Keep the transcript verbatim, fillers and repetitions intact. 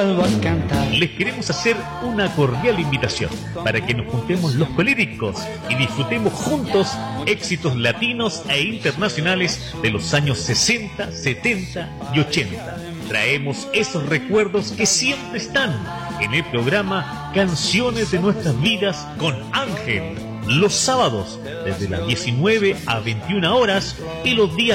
Les queremos hacer una cordial invitación para que nos juntemos los colíricos y disfrutemos juntos éxitos latinos e internacionales de los años sesenta, setenta y ochenta. Traemos esos recuerdos que siempre están en el programa Canciones de Nuestras Vidas con Ángel, los sábados desde las diecinueve a veintiuna horas y los días